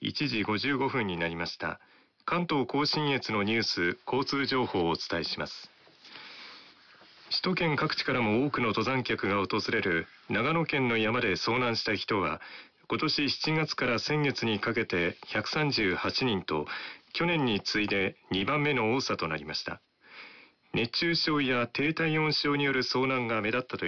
1時55分になりました。関東甲信越のニュース、交通情報をお伝えします。首都圏各地からも多くの登山客が訪れる長野県の山で遭難した人は、今年7月から先月にかけて138人と、去年に次いで2番目の多さとなりました。熱中症や低体温症による遭難が目立ったと